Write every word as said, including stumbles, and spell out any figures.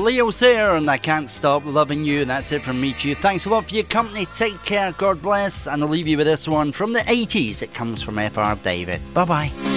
Leo's here, and I Can't Stop Loving You. That's it from me to you. Thanks a lot for your company. Take care, God bless, and I'll leave you with this one from the eighties. It comes from F R David. Bye bye.